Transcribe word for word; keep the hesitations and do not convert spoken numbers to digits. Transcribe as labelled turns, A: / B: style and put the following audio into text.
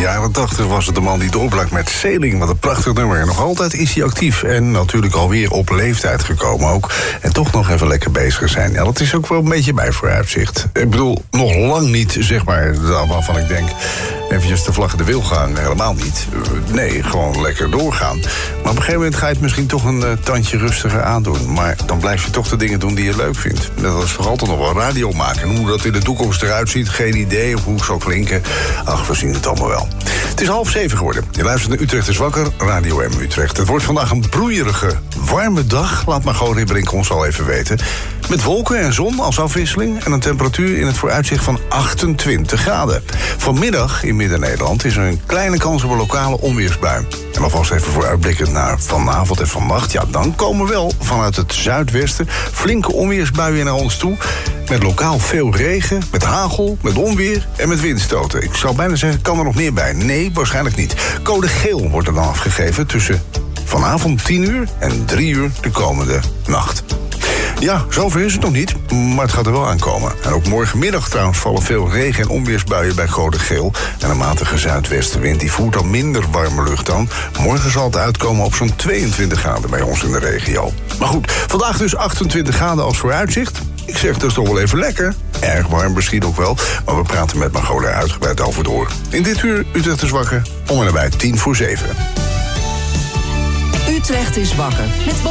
A: jaren tachtig was het de man die doorbrak met Sailing. Wat een prachtig nummer. En nog altijd is hij actief. En natuurlijk alweer op leeftijd gekomen ook. En toch nog even lekker bezig zijn. Ja, dat is ook wel een beetje bij vooruitzicht. Ik bedoel, nog lang niet, zeg maar, waarvan ik denk... eventjes de vlag in de wil gaan. Helemaal niet. Nee, gewoon lekker doorgaan. Maar op een gegeven moment ga je het misschien toch een uh, tandje rustiger aandoen. Maar dan blijf je toch de dingen doen die je leuk vindt. Dat is toch altijd nog wel radio maken. En hoe dat in de toekomst eruit ziet, geen idee. Of hoe het zal klinken. Ach, we zien het allemaal wel. Het is half zeven geworden. Je luistert naar Utrecht is wakker, Radio M Utrecht. Het wordt vandaag een broeierige, warme dag. Laat maar gewoon Ribbrink ons al even weten. Met wolken en zon als afwisseling. En een temperatuur in het vooruitzicht van achtentwintig graden. Vanmiddag in Midden-Nederland is er een kleine kans op een lokale onweersbui. En alvast even vooruitblikkend naar vanavond en vannacht. Ja, dan komen wel vanuit het zuidwesten flinke onweersbuien naar ons toe. Met lokaal veel regen, met hagel, met onweer en met windstoten. Ik zou bijna zeggen, kan er nog meer bij? Nee, waarschijnlijk niet. Code geel wordt er dan afgegeven tussen vanavond tien uur en drie uur de komende nacht. Ja, zover is het nog niet, maar het gaat er wel aankomen. En ook morgenmiddag trouwens vallen veel regen- en onweersbuien bij code geel. En een matige zuidwestenwind die voert dan minder warme lucht aan. Morgen zal het uitkomen op zo'n tweeëntwintig graden bij ons in de regio. Maar goed, vandaag dus achtentwintig graden als vooruitzicht. Ik zeg, dat is toch wel even lekker. Erg warm misschien ook wel, maar we praten met Margot daar uitgebreid over door. In dit uur Utrecht is wakker, om en nabij tien voor zeven.
B: Utrecht is wakker. Met